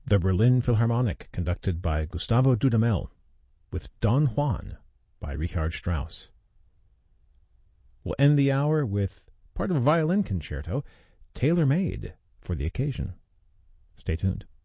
The Berlin Philharmonic, conducted by Gustavo Dudamel, with Don Juan by Richard Strauss. We'll end the hour with part of a violin concerto tailor-made for the occasion. Stay tuned.